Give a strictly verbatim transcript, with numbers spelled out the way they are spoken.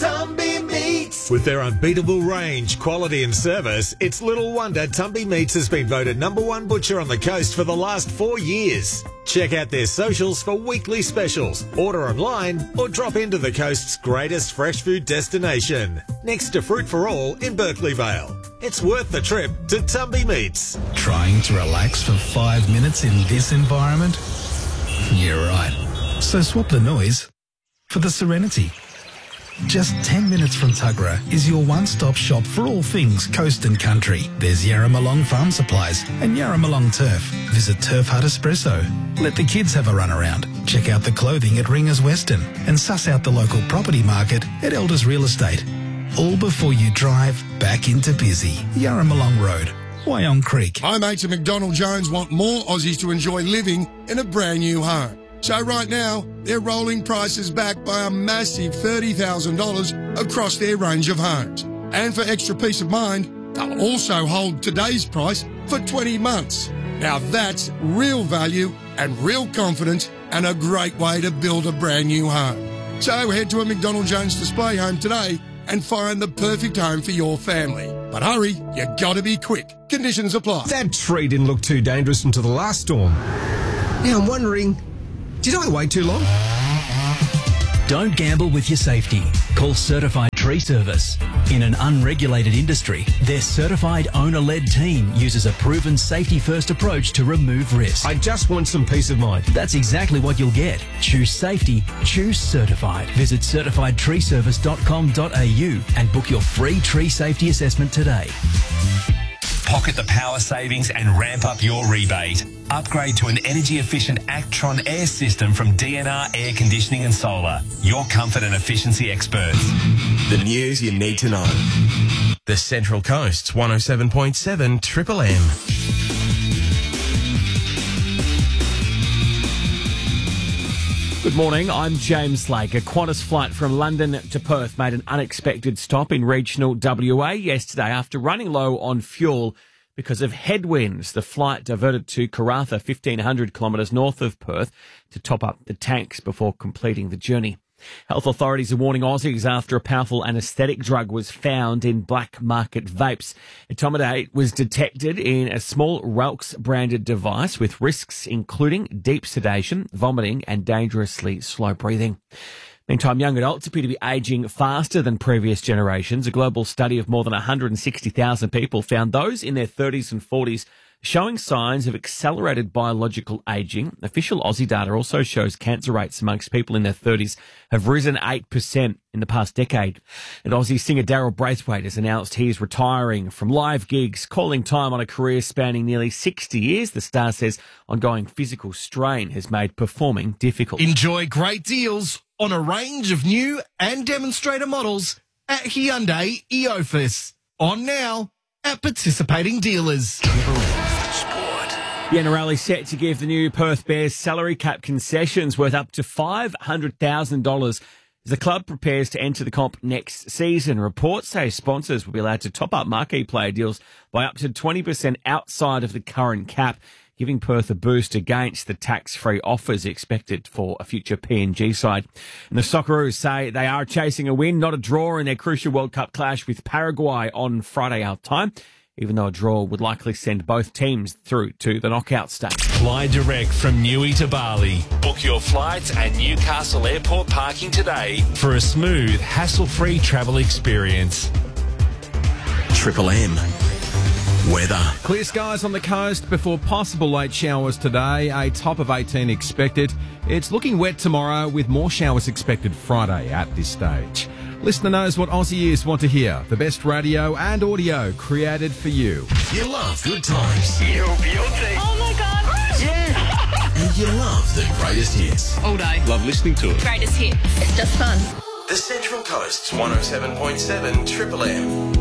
Tumby Meats. With their unbeatable range, quality and service, it's little wonder Tumby Meats has been voted number one butcher on the coast for the last four years. Check out their socials for weekly specials, order online or drop into the coast's greatest fresh food destination, next to Fruit for All in Berkeley Vale. It's worth the trip to Tumby Meats. Trying to relax for five minutes in this environment? You're right. So swap the noise for the serenity. Just ten minutes from Tuggerah is your one-stop shop for all things coast and country. There's Yarramalong Farm Supplies and Yarramalong Turf. Visit Turf Hut Espresso. Let the kids have a run around. Check out the clothing at Ringers Western and suss out the local property market at Elders Real Estate. All before you drive back into busy Yarramalong Road, Wyong Creek. My mates at McDonald Jones want more Aussies to enjoy living in a brand new home. So right now, they're rolling prices back by a massive thirty thousand dollars across their range of homes. And for extra peace of mind, they'll also hold today's price for twenty months. Now that's real value and real confidence and a great way to build a brand new home. So head to a McDonald Jones display home today and find the perfect home for your family. But hurry, you gotta be quick. Conditions apply. That tree didn't look too dangerous until the last storm. Now I'm wondering, did I wait too long? Don't gamble with your safety. Call Certified Tree Service. In an unregulated industry, their certified owner-led team uses a proven safety-first approach to remove risk. I just want some peace of mind. That's exactly what you'll get. Choose safety, choose certified. Visit certified tree service dot com dot a u and book your free tree safety assessment today. Pocket the power savings and ramp up your rebate. Upgrade to an energy-efficient Actron air system from D N R Air Conditioning and Solar. Your comfort and efficiency experts. The news you need to know. The Central Coast's one oh seven point seven Triple M. Good morning, I'm James Lake. A Qantas flight from London to Perth made an unexpected stop in regional W A yesterday after running low on fuel because of headwinds. The flight diverted to Karratha, fifteen hundred kilometres north of Perth, to top up the tanks before completing the journey. Health authorities are warning Aussies after a powerful anaesthetic drug was found in black market vapes. Etomidate was detected in a small Rauks branded device with risks including deep sedation, vomiting and dangerously slow breathing. Meantime, young adults appear to be ageing faster than previous generations. A global study of more than one hundred sixty thousand people found those in their thirties and forties showing signs of accelerated biological ageing. Official Aussie data also shows cancer rates amongst people in their thirties have risen eight percent in the past decade. And Aussie singer Daryl Braithwaite has announced he is retiring from live gigs, calling time on a career spanning nearly sixty years. The star says ongoing physical strain has made performing difficult. Enjoy great deals on a range of new and demonstrator models at Hyundai Eofus. On now at participating dealers. The N R L is set to give the new Perth Bears salary cap concessions worth up to five hundred thousand dollars as the club prepares to enter the comp next season. Reports say sponsors will be allowed to top up marquee player deals by up to twenty percent outside of the current cap, giving Perth a boost against the tax-free offers expected for a future P N G side. And the Socceroos say they are chasing a win, not a draw, in their crucial World Cup clash with Paraguay on Friday our time, even though a draw would likely send both teams through to the knockout stage. Fly direct from Newey to Bali. Book your flights at Newcastle Airport parking today for a smooth, hassle-free travel experience. Triple M. Weather. Clear skies on the coast before possible late showers today. A top of eighteen expected. It's looking wet tomorrow with more showers expected Friday at this stage. Listener knows what Aussie ears want to hear. The best radio and audio created for you. You love good times. You're guilty. Oh my God. Yeah. And you love the greatest hits. All day. Love listening to it. Greatest hits. It's just fun. The Central Coast's one oh seven point seven Triple M.